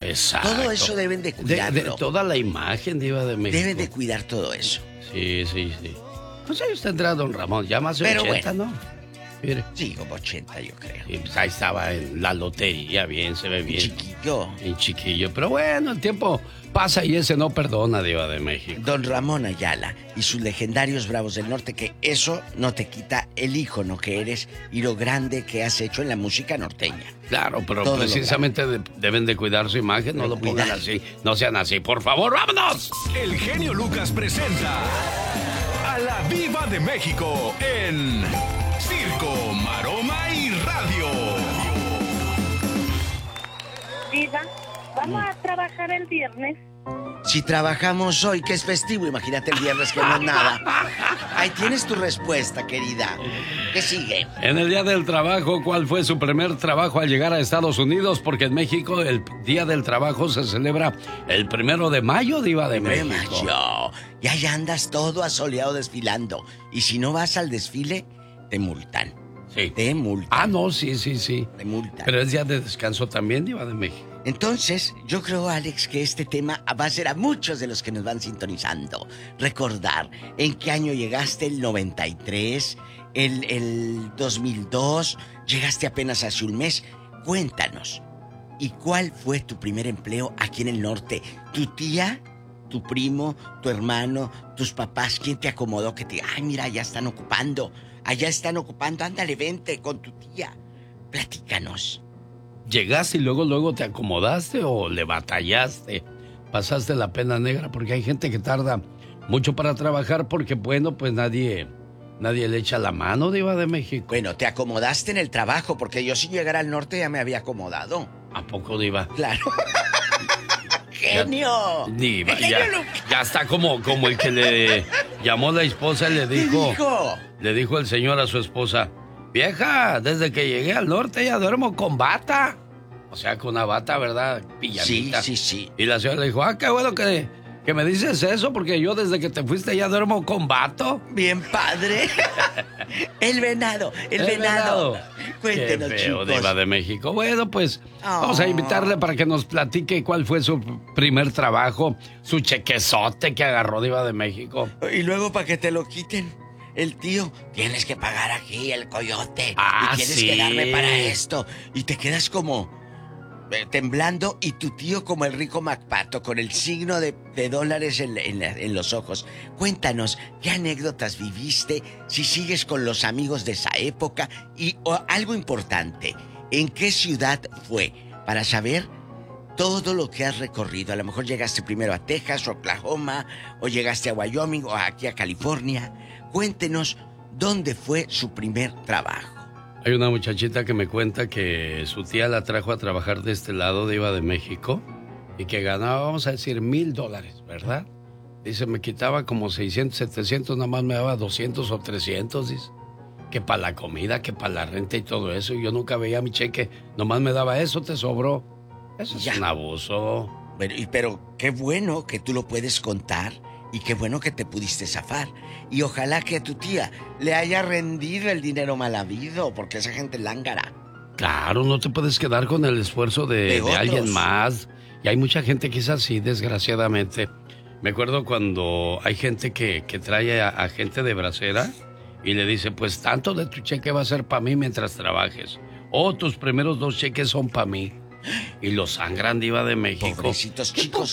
Exacto. Todo eso deben de cuidarlo. De toda la imagen, Diva de México. Deben de cuidar todo eso. Sí. Pues ahí tendrá don Ramón, ya más de Pero 80, bueno. ¿no? Mire. Sí, como 80 yo creo. Y pues ahí estaba en la lotería, bien, se ve bien. Chiquillo. En chiquillo. Pero bueno, el tiempo pasa y ese no perdona, Diva de México. Don Ramón Ayala y sus legendarios Bravos del Norte, que eso no te quita el ícono que eres y lo grande que has hecho en la música norteña. Claro, pero Todo precisamente deben de cuidar su imagen, no lo pongan así, no sean así. Por favor, vámonos. El genio Lucas presenta a la Diva de México en Circo, Maroma y Radio. Diva, ¿vamos a trabajar el viernes? Si trabajamos hoy, que es festivo, imagínate el viernes que no es nada. Ahí tienes tu respuesta, querida. ¿Qué sigue? En el Día del Trabajo, ¿cuál fue su primer trabajo al llegar a Estados Unidos? Porque en México el Día del Trabajo se celebra el 1 de mayo, Diva de México. Mayo. Y ahí andas todo asoleado desfilando. Y si no vas al desfile, te multan. Sí. Te multan. Ah, no, sí. Te multan. Pero es día de descanso también, Diva de México. Entonces, yo creo, Alex, que este tema va a ser a muchos de los que nos van sintonizando. Recordar en qué año llegaste, el 93, el 2002, llegaste apenas hace un mes. Cuéntanos, ¿y cuál fue tu primer empleo aquí en el norte? ¿Tu tía, tu primo, tu hermano, tus papás? ¿Quién te acomodó que te... Ay, mira, allá están ocupando, ándale, vente con tu tía. Platícanos. ¿Llegaste y luego te acomodaste o le batallaste? ¿Pasaste la pena negra? Porque hay gente que tarda mucho para trabajar porque, bueno, pues nadie le echa la mano, Diva de México. Bueno, te acomodaste en el trabajo, porque yo sin llegar al norte ya me había acomodado. ¿A poco, Diva? Claro. ¡Genio! Diva, ¡Genio, Lucas! ya está como el que le llamó la esposa y le dijo... ¿Qué dijo? Le dijo el señor a su esposa... Vieja, desde que llegué al norte ya duermo con bata. O sea, con una bata, ¿verdad? Pijamita. Sí. Y la señora le dijo, qué bueno que me dices eso, porque yo desde que te fuiste ya duermo con vato. Bien padre. El venado. Cuéntenos, qué feo, chicos. Diva de México. Bueno, pues vamos a invitarle para que nos platique cuál fue su primer trabajo, su chequezote que agarró, Diva de México. Y luego para que te lo quiten. El tío, tienes que pagar aquí el coyote. Y tienes sí. que darme para esto. Y te quedas como temblando, y tu tío como el rico MacPato, con el signo de dólares en los ojos. Cuéntanos, ¿qué anécdotas viviste? Si sigues con los amigos de esa época. Y algo importante, ¿en qué ciudad fue? Para saber todo lo que has recorrido. A lo mejor llegaste primero a Texas, o Oklahoma, o llegaste a Wyoming, o aquí a California. Cuéntenos dónde fue su primer trabajo. Hay una muchachita que me cuenta que su tía la trajo a trabajar de este lado, de Iba de México, y que ganaba, vamos a decir, $1,000, ¿verdad? Dice, me quitaba como 600, 700, nada más me daba 200 o 300, dice. Que para la comida, que para la renta y todo eso. Y yo nunca veía mi cheque, nomás me daba eso, te sobró. Eso es un abuso. Pero qué bueno que tú lo puedes contar. Y qué bueno que te pudiste zafar. Y ojalá que a tu tía le haya rendido el dinero mal habido, porque esa gente es lángara. Claro, no te puedes quedar con el esfuerzo de alguien más. Y hay mucha gente que es así, desgraciadamente. Me acuerdo cuando hay gente que trae a gente de bracera y le dice, pues tanto de tu cheque va a ser para mí mientras trabajes. O tus primeros 2 cheques son para mí. Y lo sangran, Diva de México. Pobrecitos chicos.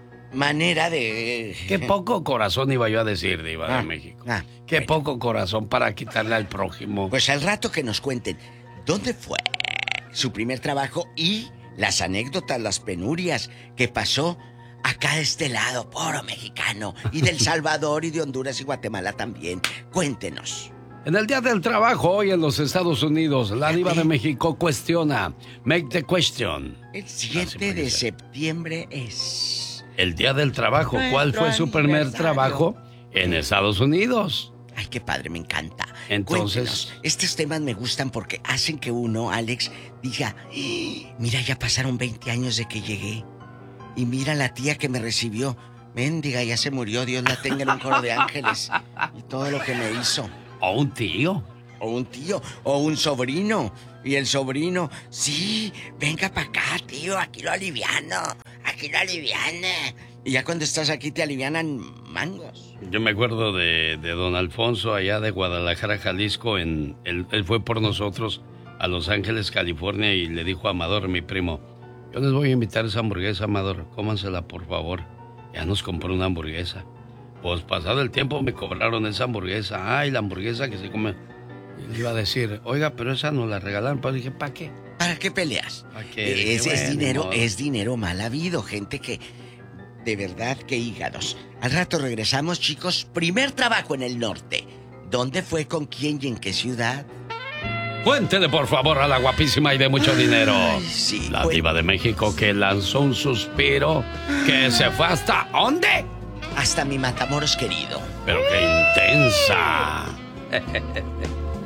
Manera de... Qué poco corazón, iba yo a decir, Diva de México. Qué poco corazón para quitarle al prójimo. Pues al rato que nos cuenten dónde fue su primer trabajo y las anécdotas, las penurias que pasó acá de este lado, puro mexicano, y del Salvador y de Honduras y Guatemala también. Cuéntenos. En el Día del Trabajo, hoy en los Estados Unidos, la Diva de México cuestiona. Make the question. El 7 de septiembre es... El Día del Trabajo. ¿Cuál fue su primer trabajo en Estados Unidos? Ay, qué padre, me encanta. Entonces... Cuéntenos. Estos temas me gustan porque hacen que uno, Alex, diga, mira, ya pasaron 20 años de que llegué. Y mira la tía que me recibió. Méndiga, ya se murió, Dios la tenga en un coro de ángeles. Y todo lo que me hizo. O un tío. O un tío, o un sobrino. Y el sobrino, sí, venga para acá, tío, aquí lo aliviano. aquí lo aliviana. Y ya cuando estás aquí te alivianan mangos. Yo me acuerdo de don Alfonso allá de Guadalajara, Jalisco. Él fue por nosotros a Los Ángeles, California, y le dijo a Amador, mi primo, yo les voy a invitar esa hamburguesa, Amador, cómansela por favor. Ya nos compró una hamburguesa. Pues pasado el tiempo me cobraron esa hamburguesa. Ay, la hamburguesa que se come. Y le iba a decir, oiga, pero esa nos la regalaron. Pero dije, ¿para qué? ¿Para qué peleas? ¿Para qué? Es dinero mal habido, gente que... De verdad, qué hígados. Al rato regresamos, chicos. Primer trabajo en el norte. ¿Dónde fue, con quién y en qué ciudad? Cuéntele, por favor, a la guapísima y de mucho dinero. Sí, la diva de México que lanzó un suspiro que se fue hasta... ¿Dónde? Hasta mi Matamoros querido. Pero qué intensa.